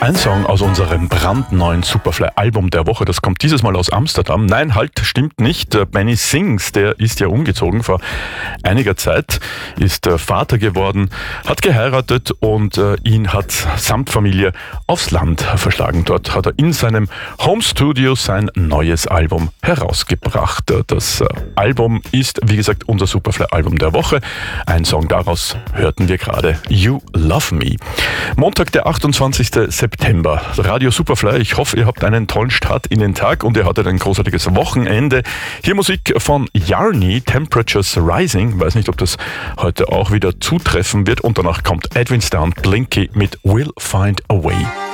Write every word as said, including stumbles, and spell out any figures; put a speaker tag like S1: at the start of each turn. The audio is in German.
S1: Ein Song aus unserem brandneuen Superfly-Album der Woche, das kommt dieses Mal aus Amsterdam. Nein, halt, stimmt nicht. Benny Sings, der ist ja umgezogen vor einiger Zeit, ist Vater geworden, hat geheiratet und äh, ihn hat samt Familie aufs Land verschlagen. Dort hat er in seinem Home-Studio sein neues Album herausgebracht. Das äh, Album ist, wie gesagt, unser Superfly-Album der Woche. Ein Song daraus hörten wir gerade, You Love Me. Montag, der achtundzwanzigster September. Radio Superfly, ich hoffe, ihr habt einen tollen Start in den Tag und ihr hattet ein großartiges Wochenende. Hier Musik von Yarny, Temperatures Rising. Weiß nicht, ob das heute auch wieder zutreffen wird. Und danach kommt Edwin Starr und Blinky mit We'll Find a Way.